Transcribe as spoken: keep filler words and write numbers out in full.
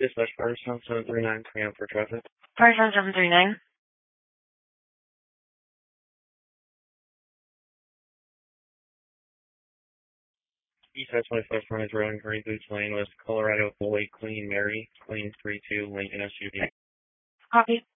Dispatch Firestone seven three nine, three for traffic. Firestone seven three nine. Eastside twenty-five Frontage Road in Green Boots Lane, West Colorado, Boyd, Queen Mary, Queen three two, Lincoln S U V. Copy.